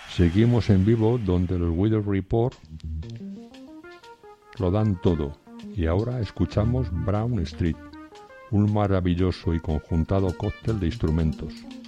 Seguimos en vivo donde los Weather Report lo dan todo. Y ahora escuchamos Brown Street, un maravilloso y conjuntado cóctel de instrumentos.